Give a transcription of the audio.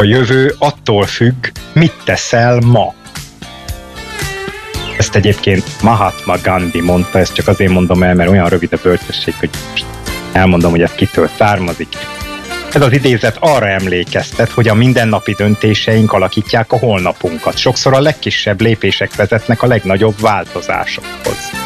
A jövő attól függ, mit teszel ma. Ezt egyébként Mahatma Gandhi mondta, ezt csak azért mondom el, mert olyan rövid a bölcsesség, hogy most elmondom, hogy ez kitől származik. Ez az idézet arra emlékeztet, hogy a mindennapi döntéseink alakítják a holnapunkat. Sokszor a legkisebb lépések vezetnek a legnagyobb változásokhoz.